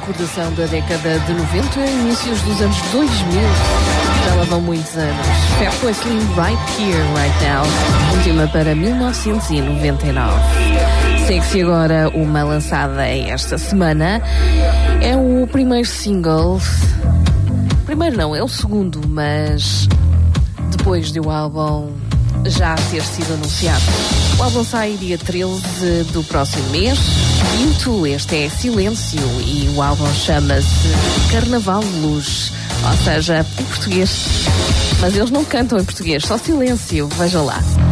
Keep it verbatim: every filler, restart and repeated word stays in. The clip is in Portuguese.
recordação da década de noventa e inícios dos anos dois mil. Já lá vão muitos anos. Fatboy Slim, Right Here, Right Now. Um tema para mil novecentos e noventa e nove. Segue-se agora uma lançada esta semana. É o primeiro single. Primeiro não, é o segundo, mas depois do álbum já ter sido anunciado. O álbum sai dia treze do próximo mês. Quinto, este é Silêncio e o álbum chama-se Carnaval de Luz, ou seja, em português. Mas eles não cantam em português, só Silêncio, veja lá.